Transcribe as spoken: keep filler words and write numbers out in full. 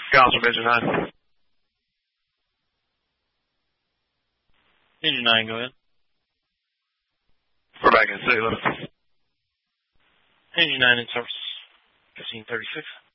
Council Engine nine. Engine nine, go ahead. We're back in city limits. Engine nine in service. fifteen thirty-six.